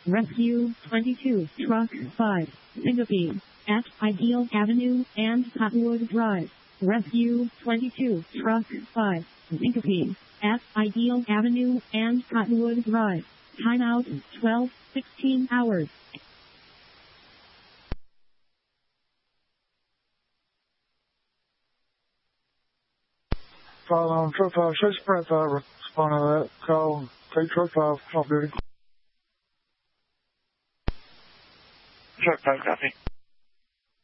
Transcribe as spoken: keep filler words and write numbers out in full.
Rescue twenty-two, Truck five, Syncope, at Ideal Avenue and Cottonwood Drive. Rescue twenty-two, Truck five, Syncope, at Ideal Avenue and Cottonwood Drive. Timeout twelve sixteen hours. File on truck five, six Sprint five, respond to that call, take truck five, off duty. Truck five, copy.